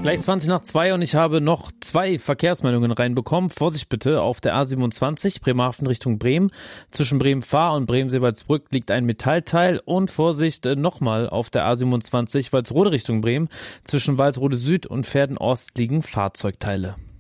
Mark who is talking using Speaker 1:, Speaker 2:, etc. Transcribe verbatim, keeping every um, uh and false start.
Speaker 1: Gleich zwanzig nach zwei und ich habe noch zwei Verkehrsmeldungen reinbekommen. Vorsicht bitte auf der A siebenundzwanzig, Bremerhaven Richtung Bremen. Zwischen Bremen-Fahr und Bremen-Seewaldsbrück liegt ein Metallteil. Und Vorsicht äh, nochmal auf der A siebenundzwanzig, Walsrode Richtung Bremen. Zwischen Walsrode Süd und Verden Ost liegen Fahrzeugteile.